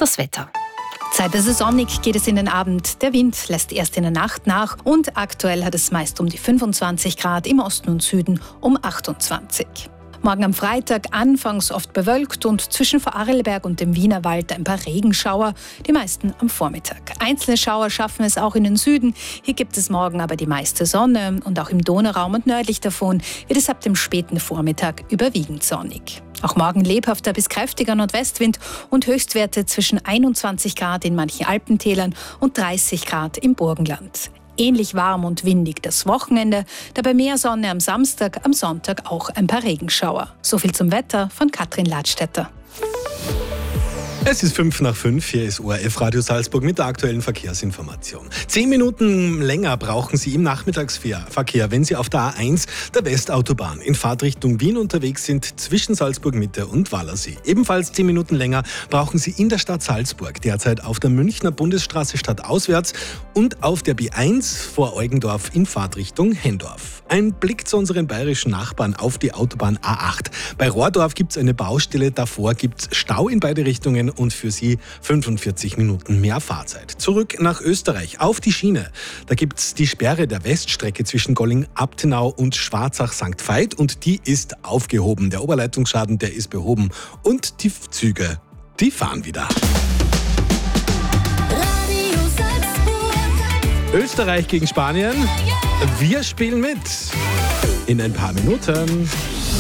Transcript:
Das Wetter. Zeitweise sonnig geht es in den Abend. Der Wind lässt erst in der Nacht nach und aktuell hat es meist um die 25 Grad, im Osten und Süden um 28. Morgen am Freitag anfangs oft bewölkt und zwischen Vorarlberg und dem Wienerwald ein paar Regenschauer, die meisten am Vormittag. Einzelne Schauer schaffen es auch in den Süden. Hier gibt es morgen aber die meiste Sonne und auch im Donauraum und nördlich davon wird es ab dem späten Vormittag überwiegend sonnig. Auch morgen lebhafter bis kräftiger Nordwestwind und Höchstwerte zwischen 21 Grad in manchen Alpentälern und 30 Grad im Burgenland. Ähnlich warm und windig das Wochenende, dabei mehr Sonne am Samstag, am Sonntag auch ein paar Regenschauer. So viel zum Wetter von Katrin Ladstätter. Es ist 5:05, hier ist ORF Radio Salzburg mit der aktuellen Verkehrsinformation. 10 Minuten länger brauchen Sie im Nachmittagsverkehr, wenn Sie auf der A1 der Westautobahn in Fahrtrichtung Wien unterwegs sind, zwischen Salzburg Mitte und Wallersee. Ebenfalls 10 Minuten länger brauchen Sie in der Stadt Salzburg, derzeit auf der Münchner Bundesstraße stadtauswärts und auf der B1 vor Eugendorf in Fahrtrichtung Hendorf. Ein Blick zu unseren bayerischen Nachbarn auf die Autobahn A8. Bei Rohrdorf gibt es eine Baustelle, davor gibt es Stau in beide Richtungen und für Sie 45 Minuten mehr Fahrzeit. Zurück nach Österreich, auf die Schiene. Da gibt es die Sperre der Weststrecke zwischen Golling-Abtenau und Schwarzach-St. Veit und die ist aufgehoben. Der Oberleitungsschaden, der ist behoben und die Züge, die fahren wieder. Österreich gegen Spanien. Wir spielen mit. In ein paar Minuten.